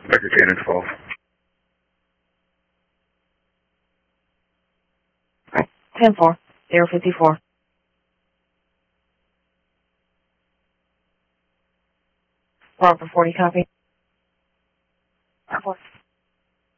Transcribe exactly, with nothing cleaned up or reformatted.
Becker Cannon twelve. ten four, zero fifty-four. Robert forty, copy.